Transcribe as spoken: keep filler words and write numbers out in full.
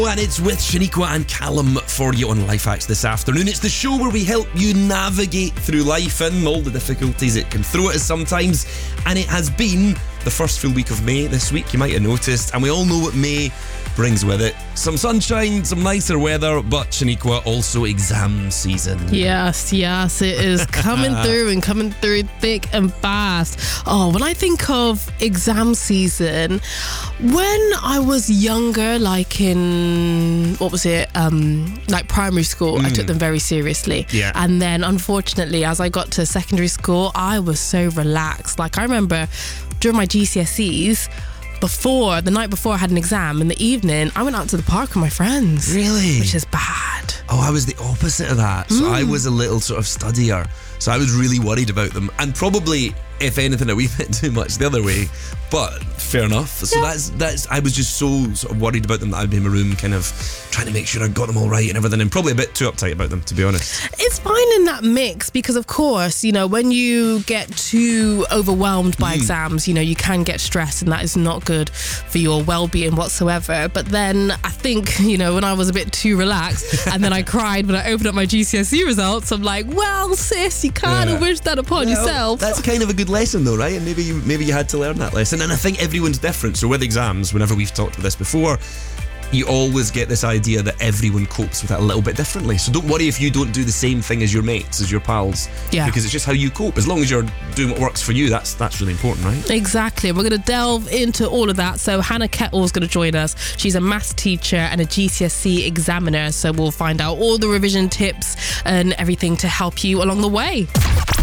And it's with Shaniqua and Callum for you on Life Hacks this afternoon. It's the show where we help you navigate through life and all the difficulties it can throw at us sometimes. And it has been the first full week of May this week, you might have noticed. And we all know what May brings with it. Some sunshine, some nicer weather, but Shaniqua, also exam season. Yes, yes, it is coming through and coming through thick and fast. Oh, when I think of exam season, when I was younger, like in, what was it, um, like primary school, mm. I took them very seriously. Yeah. And then, unfortunately, as I got to secondary school, I was so relaxed. Like, I remember during my G C S Es, before, the night before I had an exam, in the evening, I went out to the park with my friends. Really? Which is bad. Oh, I was the opposite of that. So mm. I was a little sort of studier. So I was really worried about them. And probably, if anything, a wee bit too much the other way. But fair enough. So yeah. that's, that's, I was just so sort of worried about them that I'd be in my room kind of trying to make sure I got them all right and everything. And probably a bit too uptight about them, to be honest. It's fine in that mix because, of course, you know, when you get too overwhelmed by mm. exams, you know, you can get stressed and that is not good for your well-being whatsoever. But then I think, you know, when I was a bit too relaxed and then I cried when I opened up my G C S E results, I'm like, well, sis, you kind of yeah. wish that upon well, yourself. That's kind of a good lesson though, right? And maybe you, maybe you had to learn that lesson. And I think everyone's different. So with exams, whenever we've talked about this before, you always get this idea that everyone copes with it a little bit differently. So don't worry if you don't do the same thing as your mates, as your pals. Yeah. Because it's just how you cope. As long as you're doing what works for you, that's that's really important, right? Exactly. We're going to delve into all of that. So Hannah Kettle is going to join us. She's a maths teacher and a G C S E examiner. So we'll find out all the revision tips and everything to help you along the way.